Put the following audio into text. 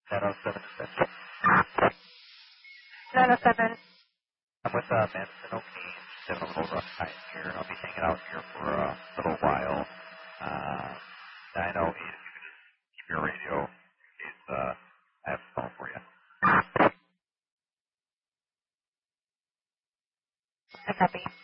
907 907. I'm with Madison O'Kane. Just having a little rough time here, and I'll be hanging out here for a little while. 908, if you could just keep your radio in case I have a phone for you. I copy.